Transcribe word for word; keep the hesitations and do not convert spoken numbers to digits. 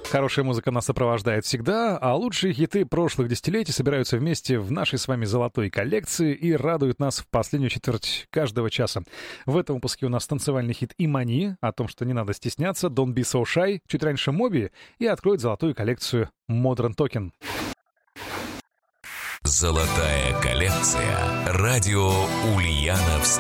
Хорошая музыка нас сопровождает всегда, а лучшие хиты прошлых десятилетий собираются вместе в нашей с вами золотой коллекции и радуют нас в последнюю четверть каждого часа. В этом выпуске у нас танцевальный хит «Имани», о том, что не надо стесняться, «Don't be so shy», чуть раньше «Моби» и откроет золотую коллекцию «Modern Talking». Золотая коллекция. Радио Ульяновск.